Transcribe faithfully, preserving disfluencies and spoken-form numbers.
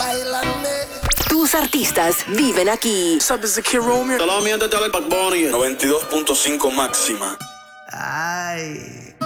Tus artistas viven aquí. noventa y dos punto cinco máxima. Ay.